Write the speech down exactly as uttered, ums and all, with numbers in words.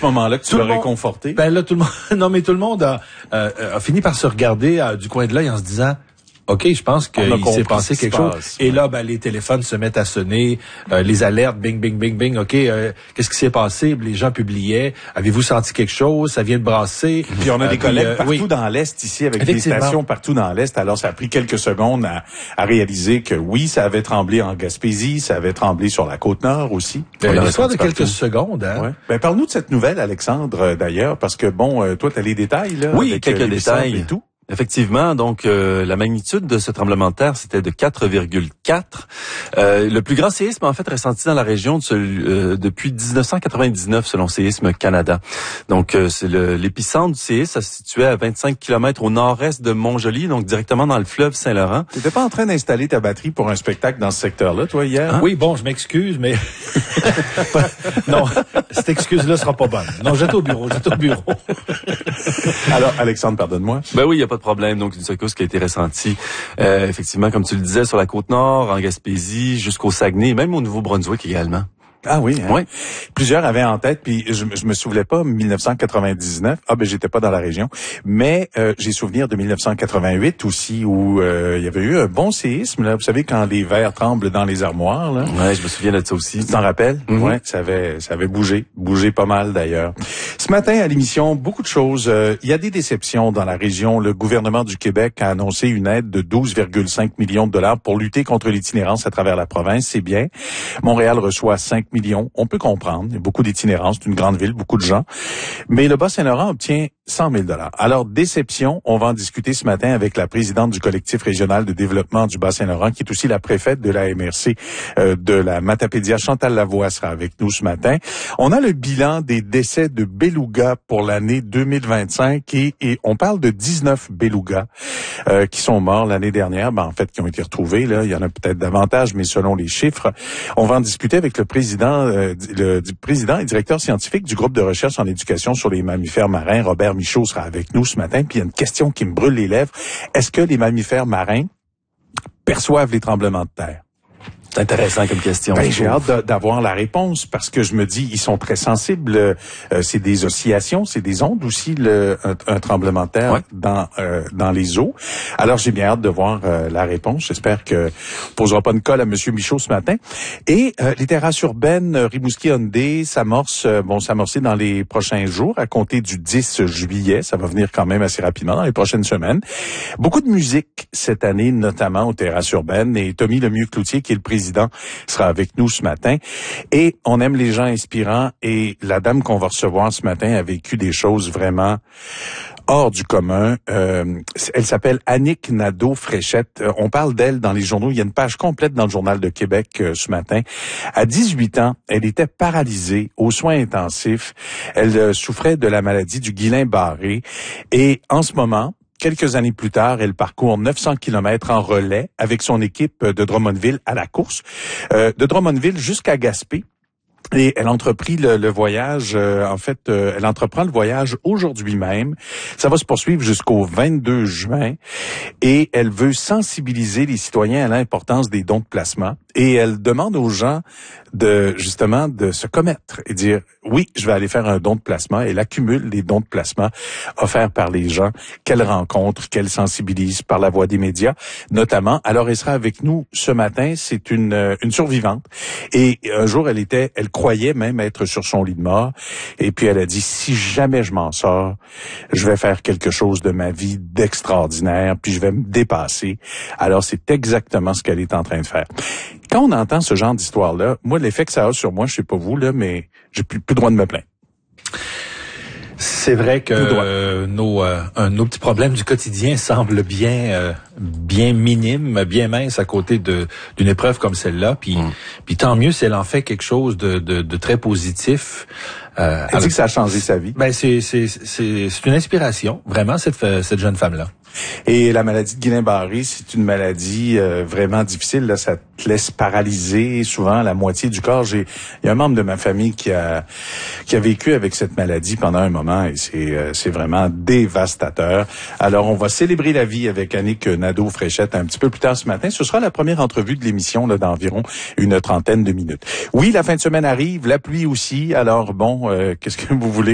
ce moment-là que tu l'as réconforté? Ben là, tout le monde, non, mais tout le monde a, euh, a fini par se regarder euh, du coin de l'œil en se disant, OK, je pense qu'il s'est passé quelque chose. Passe, et ouais. là, ben, les téléphones se mettent à sonner, euh, les alertes, bing, bing, bing, bing. OK, euh, qu'est-ce qui s'est passé? Les gens publiaient. Avez-vous senti quelque chose? Ça vient de brasser. Puis on a euh, des collègues euh, partout oui. dans l'Est ici, avec des stations partout dans l'Est. Alors, ça a pris quelques secondes à, à réaliser que oui, ça avait tremblé en Gaspésie, ça avait tremblé sur la Côte-Nord aussi. Ben, l'histoire de quelques secondes, hein? Ouais. Ben, parle-nous de cette nouvelle, Alexandre, d'ailleurs, parce que bon, euh, toi, t'as les détails, là. Oui, avec, quelques euh, détails. Et tout. Effectivement, donc euh, la magnitude de ce tremblement de terre, c'était de quatre virgule quatre. Euh, le plus grand séisme, en fait, ressenti dans la région de ce, euh, depuis dix-neuf cent quatre-vingt-dix-neuf, selon Séisme Canada. Donc, euh, c'est le, l'épicentre du séisme, ça se situait à vingt-cinq kilomètres au nord-est de Montjoly, donc directement dans le fleuve Saint-Laurent. Tu n'étais pas en train d'installer ta batterie pour un spectacle dans ce secteur-là, toi, hier? Hein? Oui, bon, je m'excuse, mais... non, cette excuse-là sera pas bonne. Non, j'étais au bureau, j'étais au bureau. Alors, Alexandre, pardonne-moi. Ben oui, il n'y a pas de problème. Donc, une secousse qui a été ressentie, euh, effectivement, comme tu le disais, sur la Côte-Nord, en Gaspésie, jusqu'au Saguenay, et même au Nouveau-Brunswick également. Ah oui, hein? Oui. Plusieurs avaient en tête, puis je, je me souvenais pas, dix-neuf cent quatre-vingt-dix-neuf, ah ben j'étais pas dans la région, mais euh, j'ai souvenir de dix-neuf cent quatre-vingt-huit aussi, où euh, il y avait eu un bon séisme, là, vous savez, quand les verres tremblent dans les armoires. Là. Ouais, je me souviens de ça aussi. Tu t'en rappelles? Mm-hmm. Ouais, ça avait, ça avait bougé, bougé pas mal d'ailleurs. Ce matin, à l'émission, beaucoup de choses. Euh, il y a des déceptions dans la région. Le gouvernement du Québec a annoncé une aide de douze virgule cinq millions de dollars pour lutter contre l'itinérance à travers la province, c'est bien. Montréal reçoit cinq millions. On peut comprendre. Il y a beaucoup d'itinérance. C'est une grande ville, beaucoup de gens. Mais le Bas-Saint-Laurent obtient cent mille dollars. Alors, déception, on va en discuter ce matin avec la présidente du collectif régional de développement du Bas-Saint-Laurent, qui est aussi la préfète de la M R C euh, de la Matapédia. Chantal Lavoie sera avec nous ce matin. On a le bilan des décès de belugas pour l'année deux mille vingt-cinq et, et on parle de dix-neuf belugas euh, qui sont morts l'année dernière. Ben, en fait, qui ont été retrouvés. Là, il y en a peut-être davantage, mais selon les chiffres, on va en discuter avec le président euh, le, le président et directeur scientifique du groupe de recherche en éducation sur les mammifères marins, Robert Michaud, sera avec nous ce matin. Puis il y a une question qui me brûle les lèvres. Est-ce que les mammifères marins perçoivent les tremblements de terre? C'est intéressant comme question. Ben, j'ai hâte de, d'avoir la réponse parce que je me dis, ils sont très sensibles. Euh, c'est des oscillations, c'est des ondes aussi, le, un, un tremblement de terre ouais. dans euh, dans les eaux. Alors, j'ai bien hâte de voir euh, la réponse. J'espère que on posera pas une colle à Monsieur Michaud ce matin. Et euh, les terrasses urbaines Rimouski-Hyundai s'amorcent, euh, bon, s'amorcer dans les prochains jours, à compter du dix juillet. Ça va venir quand même assez rapidement dans les prochaines semaines. Beaucoup de musique cette année, notamment aux terrasses urbaines. Et Tommy Lemieux-Cloutier, qui est le président sera avec nous ce matin. Et on aime les gens inspirants et la dame qu'on va recevoir ce matin a vécu des choses vraiment hors du commun. Euh, elle s'appelle Annick Nadeau-Fréchette. Euh, on parle d'elle dans les journaux. Il y a une page complète dans le Journal de Québec euh, ce matin. À dix-huit ans, elle était paralysée aux soins intensifs. Elle euh, souffrait de la maladie du Guillain-Barré. Et en ce moment, quelques années plus tard, elle parcourt neuf cents kilomètres en relais avec son équipe de Drummondville à la course, euh, de Drummondville jusqu'à Gaspé. Et elle entreprit le, le voyage, euh, en fait, euh, elle entreprend le voyage aujourd'hui même. Ça va se poursuivre jusqu'au vingt-deux juin. Et elle veut sensibiliser les citoyens à l'importance des dons de plasma. Et elle demande aux gens de, justement, de se commettre et dire, oui, je vais aller faire un don de plasma. Elle accumule les dons de plasma offerts par les gens qu'elle rencontre, qu'elle sensibilise par la voie des médias, notamment. Alors, elle sera avec nous ce matin. C'est une, une survivante. Et un jour, elle était, elle croyait même être sur son lit de mort. Et puis, elle a dit, si jamais je m'en sors, je vais faire quelque chose de ma vie d'extraordinaire, puis je vais me dépasser. Alors, c'est exactement ce qu'elle est en train de faire. Quand on entend ce genre d'histoire-là, moi, l'effet que ça a sur moi, je sais pas vous, là, mais j'ai plus, plus droit de me plaindre. C'est vrai que euh, nos euh, nos petits problèmes du quotidien semblent bien euh, bien minimes, bien minces à côté de d'une épreuve comme celle-là. Puis mm. puis tant mieux si elle en fait quelque chose de de, de très positif. Euh, elle dit que ça a changé sa vie. Ben c'est c'est c'est c'est une inspiration vraiment cette cette jeune femme-là. Et la maladie de Guillain-Barré, c'est une maladie euh, vraiment difficile. Là, ça te laisse paralysé souvent la moitié du corps. J'ai, il y a un membre de ma famille qui a qui a vécu avec cette maladie pendant un moment et c'est euh, c'est vraiment dévastateur. Alors, on va célébrer la vie avec Annick Nadeau-Fréchette un petit peu plus tard ce matin. Ce sera la première entrevue de l'émission là d'environ une trentaine de minutes. Oui, la fin de semaine arrive, la pluie aussi. Alors bon, euh, qu'est-ce que vous voulez?